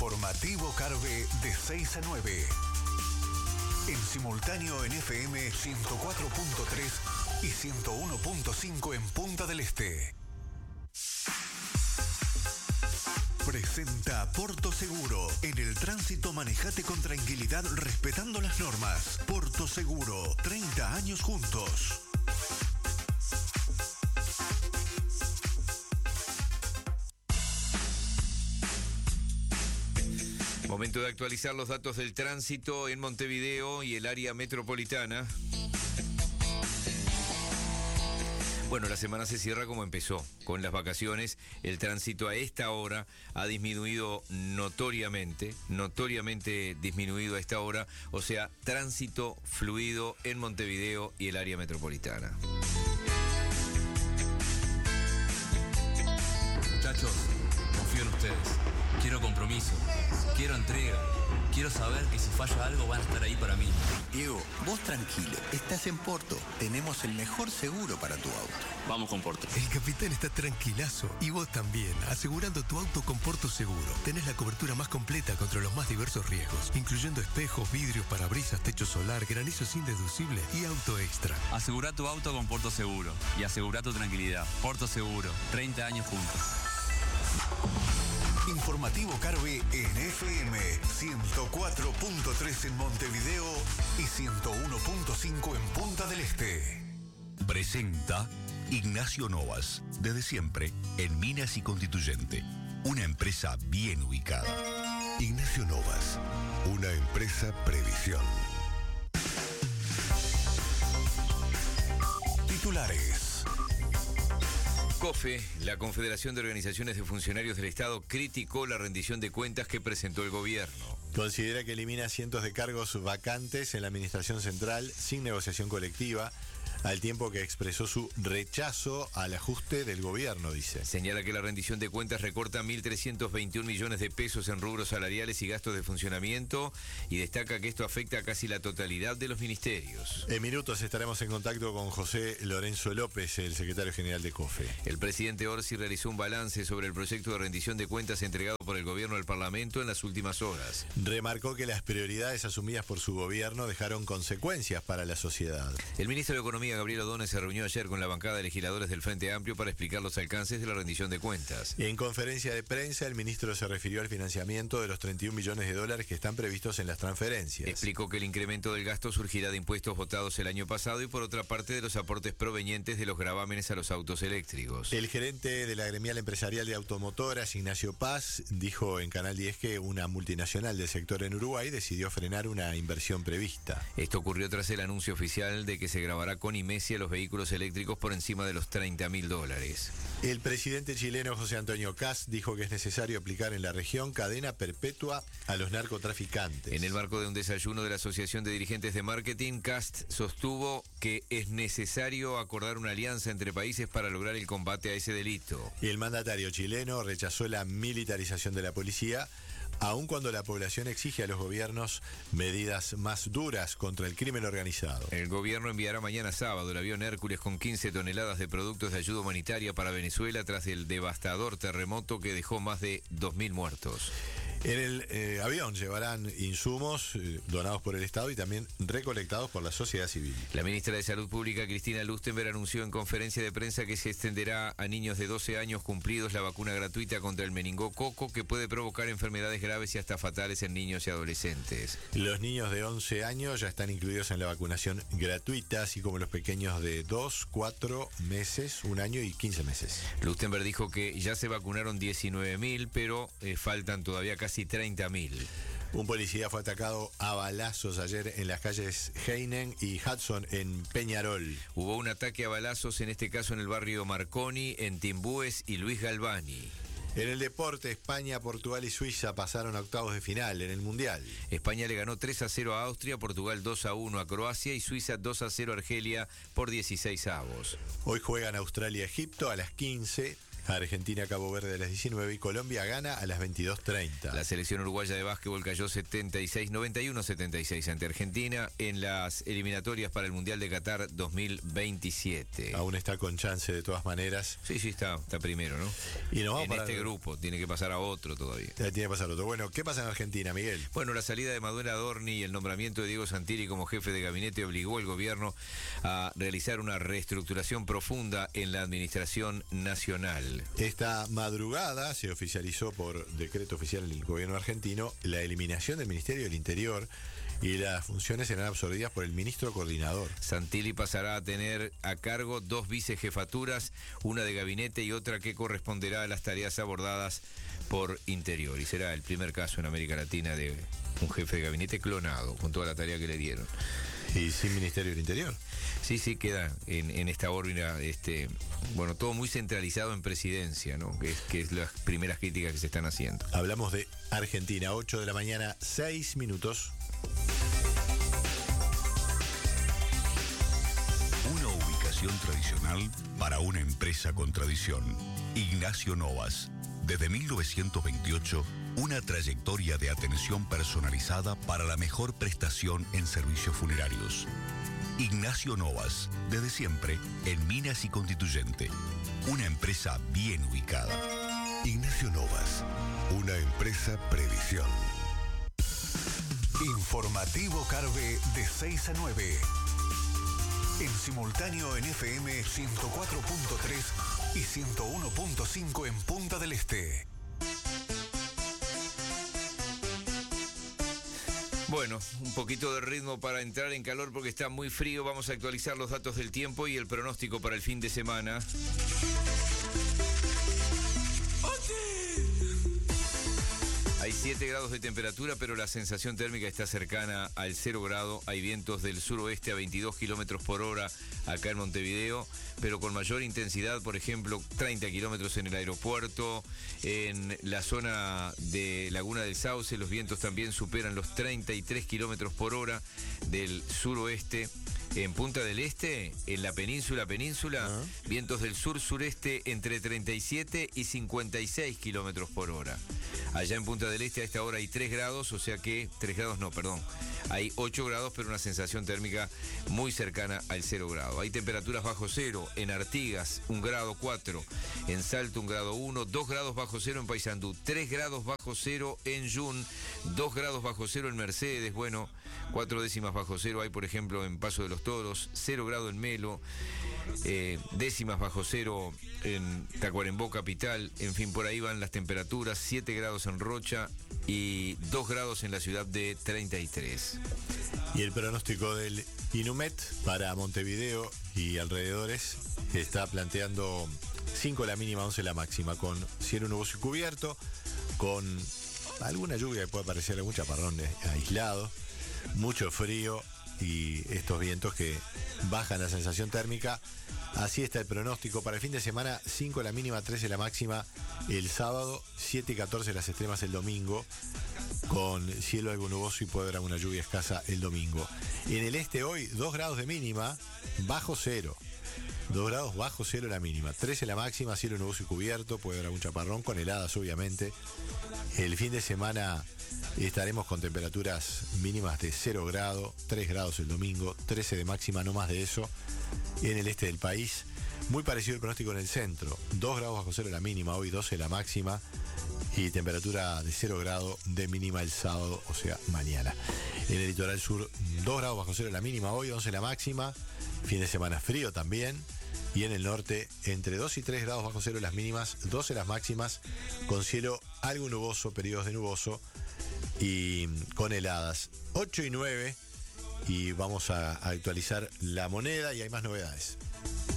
Informativo Carve de 6 a 9. En simultáneo en FM 104.3 y 101.5 en Punta del Este. Presenta Porto Seguro. En el tránsito manejate con tranquilidad respetando las normas. Porto Seguro, 30 años juntos. Momento de actualizar los datos del tránsito en Montevideo y el área metropolitana. Bueno, la semana se cierra como empezó, con las vacaciones. El tránsito a esta hora ha disminuido notoriamente disminuido a esta hora. O sea, tránsito fluido en Montevideo y el área metropolitana. Muchachos, confío en ustedes. Quiero compromiso, quiero entrega, quiero saber que si falla algo van a estar ahí para mí. Diego, vos tranquilo, estás en Porto. Tenemos el mejor seguro para tu auto. Vamos con Porto. El capitán está tranquilazo y vos también, asegurando tu auto con Porto Seguro. Tenés la cobertura más completa contra los más diversos riesgos, incluyendo espejos, vidrios, parabrisas, techo solar, granizo indeducible y auto extra. Asegura tu auto con Porto Seguro y asegura tu tranquilidad. Porto Seguro, 30 años juntos. Informativo Carve en FM 104.3 en Montevideo y 101.5 en Punta del Este. Presenta Ignacio Novas, desde siempre en Minas y Constituyente, una empresa bien ubicada. Ignacio Novas, una empresa previsión. Titulares. COFE, la Confederación de Organizaciones de Funcionarios del Estado, criticó la rendición de cuentas que presentó el gobierno. Considera que elimina cientos de cargos vacantes en la administración central sin negociación colectiva, al tiempo que expresó su rechazo al ajuste del gobierno, dice. Señala que la rendición de cuentas recorta 1.321 millones de pesos en rubros salariales y gastos de funcionamiento y destaca que esto afecta a casi la totalidad de los ministerios. En minutos estaremos en contacto con José Lorenzo López, el secretario general de COFE. El presidente Orsi realizó un balance sobre el proyecto de rendición de cuentas entregado por el gobierno al Parlamento en las últimas horas. Remarcó que las prioridades asumidas por su gobierno dejaron consecuencias para la sociedad. El ministro de Economía, Gabriel O'Donnell, se reunió ayer con la bancada de legisladores del Frente Amplio para explicar los alcances de la rendición de cuentas. En conferencia de prensa, el ministro se refirió al financiamiento de los 31 millones de dólares que están previstos en las transferencias. Explicó que el incremento del gasto surgirá de impuestos votados el año pasado y por otra parte de los aportes provenientes de los gravámenes a los autos eléctricos. El gerente de la gremial empresarial de automotoras, Ignacio Paz, dijo en Canal 10 que una multinacional del sector en Uruguay decidió frenar una inversión prevista. Esto ocurrió tras el anuncio oficial de que se grabará con Imesia los vehículos eléctricos por encima de los $30.000. El presidente chileno José Antonio Kast dijo que es necesario aplicar en la región cadena perpetua a los narcotraficantes. En el marco de un desayuno de la Asociación de Dirigentes de Marketing, Kast sostuvo que es necesario acordar una alianza entre países para lograr el combate a ese delito. El mandatario chileno rechazó la militarización de la policía, aun cuando la población exige a los gobiernos medidas más duras contra el crimen organizado. El gobierno enviará mañana sábado el avión Hércules con 15 toneladas de productos de ayuda humanitaria para Venezuela tras el devastador terremoto que dejó más de 2.000 muertos. En el avión llevarán insumos donados por el Estado y también recolectados por la sociedad civil. La ministra de Salud Pública, Cristina Lustenberg, anunció en conferencia de prensa que se extenderá a niños de 12 años cumplidos la vacuna gratuita contra el meningococo, que puede provocar enfermedades graves y hasta fatales en niños y adolescentes. Los niños de 11 años ya están incluidos en la vacunación gratuita, así como los pequeños de 2, 4 meses, 1 año y 15 meses. Lustenberg dijo que ya se vacunaron 19.000, pero faltan todavía casi 30.000. Un policía fue atacado a balazos ayer en las calles Heinen y Hudson en Peñarol. Hubo un ataque a balazos, en este caso en el barrio Marconi, en Timbúes y Luis Galvani. En el deporte, España, Portugal y Suiza pasaron a octavos de final en el Mundial. España le ganó 3-0 a Austria, Portugal 2-1 a Croacia y Suiza 2-0 a Argelia por 16 avos. Hoy juegan Australia-Egipto a las 15. Argentina, Cabo Verde a las 19 y Colombia gana a las 22:30. La selección uruguaya de básquetbol cayó 91-76 ante Argentina en las eliminatorias para el Mundial de Qatar 2027. Aún está con chance de todas maneras. Sí, está primero, ¿no? Y nos vamos en este grupo, tiene que pasar a otro todavía. Tiene que pasar otro. Bueno, ¿qué pasa en Argentina, Miguel? Bueno, la salida de Manuela Adorni y el nombramiento de Diego Santilli como jefe de gabinete obligó al gobierno a realizar una reestructuración profunda en la administración nacional. Esta madrugada se oficializó por decreto oficial del gobierno argentino la eliminación del Ministerio del Interior y las funciones serán absorbidas por el ministro coordinador. Santilli pasará a tener a cargo 2 vicejefaturas, una de gabinete y otra que corresponderá a las tareas abordadas por Interior. Y será el primer caso en América Latina de un jefe de gabinete clonado, con toda la tarea que le dieron. ¿Y sin Ministerio del Interior? Sí, queda en esta órbita, bueno, todo muy centralizado en presidencia, ¿no? Que es las primeras críticas que se están haciendo. Hablamos de Argentina, 8 de la mañana, 6 minutos. Una ubicación tradicional para una empresa con tradición. Ignacio Novas. Desde 1928, una trayectoria de atención personalizada para la mejor prestación en servicios funerarios. Ignacio Novas, desde siempre en Minas y Constituyente. Una empresa bien ubicada. Ignacio Novas, una empresa previsión. Informativo Carve de 6 a 9. En simultáneo en FM 104.3 y 101.5 en Punta del Este. Bueno, un poquito de ritmo para entrar en calor porque está muy frío. Vamos a actualizar los datos del tiempo y el pronóstico para el fin de semana. Hay 7 grados de temperatura, pero la sensación térmica está cercana al 0 grado. Hay vientos del suroeste a 22 kilómetros por hora acá en Montevideo, pero con mayor intensidad, por ejemplo, 30 kilómetros en el aeropuerto. En la zona de Laguna del Sauce, los vientos también superan los 33 kilómetros por hora del suroeste. En Punta del Este, en la península, vientos del sur-sureste entre 37 y 56 kilómetros por hora. Allá en Punta del Este a esta hora hay 3 grados, o sea que, 3 grados no, perdón. Hay 8 grados, pero una sensación térmica muy cercana al 0 grado. Hay temperaturas bajo cero en Artigas, 1 grado 4. En Salto, 1 grado 1. 2 grados bajo cero en Paysandú. 3 grados bajo cero en Yun. 2 grados bajo cero en Mercedes. Bueno, 4 décimas bajo cero hay, por ejemplo, en Paso de los Toros. 0 grado en Melo. Décimas bajo cero en Tacuarembó capital. En fin, por ahí van las temperaturas. 7 grados en Rocha y 2 grados en la ciudad de 33. Y el pronóstico del Inumet para Montevideo y alrededores está planteando 5 la mínima, 11 la máxima, con cielo nuboso y cubierto, con alguna lluvia que puede parecer algún chaparrón aislado, mucho frío y estos vientos que bajan la sensación térmica. Así está el pronóstico para el fin de semana: 5 la mínima, 13 la máxima el sábado, 7 y 14 las extremas el domingo, con cielo algo nuboso y puede haber alguna lluvia escasa el domingo. En el este hoy, 2 grados de mínima, bajo cero. 2 grados bajo cero la mínima, 13 la máxima, cielo nuboso y cubierto, puede haber algún chaparrón, con heladas obviamente. El fin de semana estaremos con temperaturas mínimas de 0 grado, 3 grados el domingo, 13 de máxima, no más de eso. En el este del país, muy parecido el pronóstico en el centro, 2 grados bajo cero la mínima, hoy 12 la máxima y temperatura de 0 grado de mínima el sábado, o sea, mañana. En el litoral sur, 2 grados bajo cero la mínima, hoy 11 la máxima, fin de semana frío también. Y en el norte, entre 2 y 3 grados bajo cero las mínimas, 12 las máximas, con cielo algo nuboso, periodos de nuboso y con heladas. 8 y 9, y vamos a actualizar la moneda y hay más novedades.